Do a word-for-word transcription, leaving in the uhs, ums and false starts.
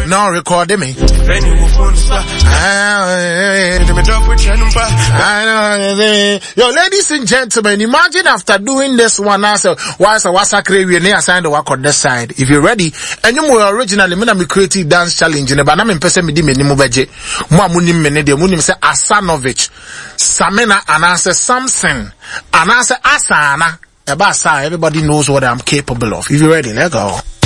No, record me. Yo, ladies and gentlemen, imagine after doing this one, I said, why so what's a crazy near sign the work on this side. If you're ready, and you were originally me creative dance challenge in a banana in person with me mubaje. Mwamunim menede munim say Asanovic, Samena and answer Samson, and answer Asana. About everybody knows what I'm capable of. If you're ready, let go.